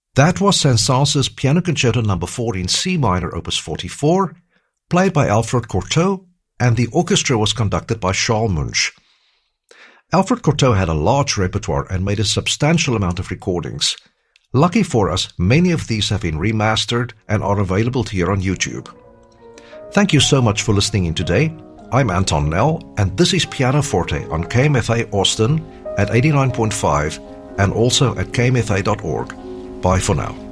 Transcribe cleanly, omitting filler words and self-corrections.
That was Saint-Saëns's Piano Concerto No. 4 in C minor, Opus 44, played by Alfred Cortot, and the orchestra was conducted by Charles Munch. Alfred Cortot had a large repertoire and made a substantial amount of recordings. Lucky for us, many of these have been remastered and are available to hear on YouTube. Thank you so much for listening in today. I'm Anton Nell, and this is Piano Forte on KMFA Austin at 89.5 and also at kmfa.org. Bye for now.